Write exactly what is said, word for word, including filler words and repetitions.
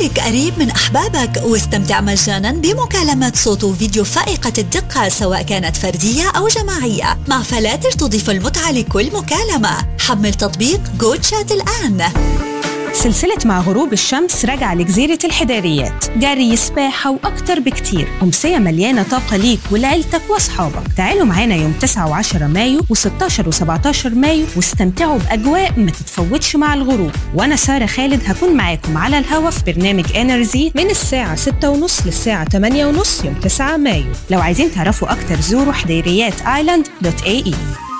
خليك قريب من أحبابك واستمتع مجانا بمكالمات صوت وفيديو فائقة الدقة سواء كانت فردية أو جماعية، مع فلاتر تضيف المتعة لكل مكالمة. حمل تطبيق جو تشات الآن. سلسلة مع غروب الشمس راجعة لجزيرة الحداريات، جري، سباحة وأكتر بكتير. أمسية مليانة طاقة ليك ولعيلتك وأصحابك. تعالوا معانا يوم تسعة وعشرة مايو وستاشر وسبعتاشر مايو واستمتعوا بأجواء ما تتفوتش مع الغروب. وأنا سارة خالد هكون معاكم على الهوا في برنامج إنرجي من الساعة ستة ونص للساعة تمانية ونص يوم تسعة مايو. لو عايزين تعرفوا أكتر زوروا حديريات آيلاند دوت اي اي.